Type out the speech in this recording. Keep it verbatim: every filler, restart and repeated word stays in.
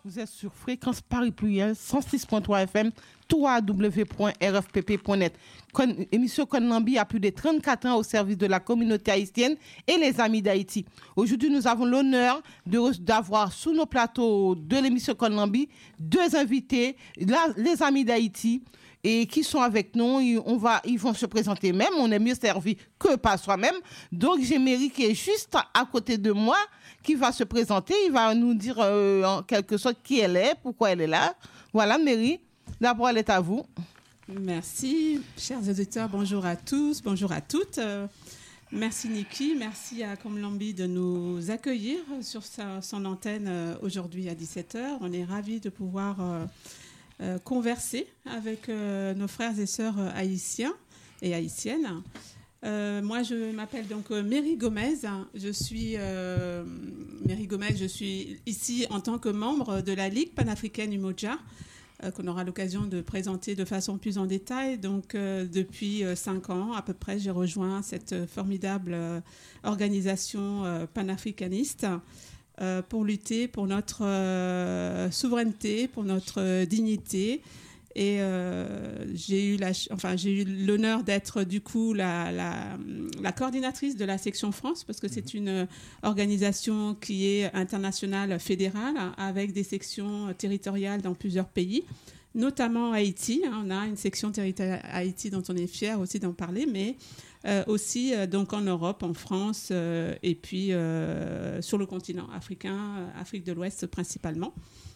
Vous êtes sur Fréquence Paris Pluriel, cent six virgule trois F M, w w w point r f p p point net. Émission Konlambi a plus de trente-quatre ans au service de la communauté haïtienne et les amis d'Haïti. Aujourd'hui, nous avons l'honneur de, d'avoir sous nos plateaux de l'émission Konlambi deux invités, là, les amis d'Haïti, et qui sont avec nous. On va, ils vont se présenter même. On est mieux servi que par soi-même. Donc, j'ai Mary qui est juste à côté de moi, qui va se présenter. Il va nous dire euh, en quelque sorte qui elle est, pourquoi elle est là. Voilà, Mary, la parole est à vous. Merci, chers auditeurs. Bonjour à tous, bonjour à toutes. Euh, merci Niki, merci à Konlambi de nous accueillir sur sa, son antenne euh, aujourd'hui à dix-sept heures. On est ravis de pouvoir euh, euh, converser avec euh, nos frères et sœurs haïtiens et haïtiennes. Euh, moi, je m'appelle donc euh, Mary Gomez. Je suis euh, Mary Gomez. Je suis ici en tant que membre de la Ligue panafricaine Umoja, euh, qu'on aura l'occasion de présenter de façon plus en détail. Donc, euh, depuis euh, cinq ans à peu près, j'ai rejoint cette formidable euh, organisation euh, panafricaniste euh, pour lutter pour notre euh, souveraineté, pour notre euh, dignité. Et euh, j'ai eu la, enfin j'ai eu l'honneur d'être du coup la, la, la coordinatrice de la section France, parce que c'est une organisation qui est internationale fédérale avec des sections territoriales dans plusieurs pays, notamment Haïti. On a une section territoriale Haïti dont on est fier aussi d'en parler, mais euh, aussi euh, donc en Europe, en France euh, et puis euh, sur le continent africain, Afrique de l'Ouest principalement.